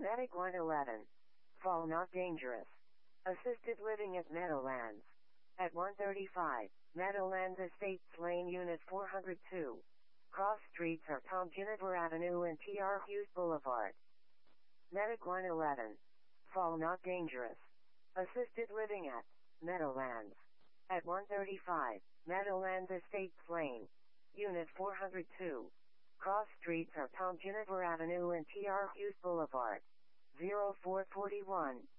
Medic 111. Fall not dangerous. Assisted living at Meadowlands. At 135, Meadowlands Estates Lane Unit 402. Cross streets are Tom Ginniver Avenue and T.R. Hughes Boulevard. Medic 111. Fall not dangerous. Assisted living at Meadowlands. At 135, Meadowlands Estates Lane. Unit 402. Cross streets are Tom Ginniver Avenue and T.R. Hughes Boulevard. 0441.